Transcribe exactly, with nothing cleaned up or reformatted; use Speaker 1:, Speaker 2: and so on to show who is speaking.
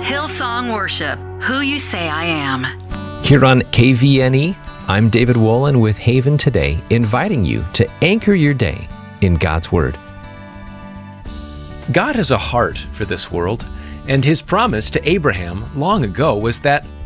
Speaker 1: Hillsong Worship, Who You Say I Am.
Speaker 2: Here on K V N E, I'm David Wolin with Haven Today, inviting you to anchor your day in God's Word. God has a heart for this world, and His promise to Abraham long ago was that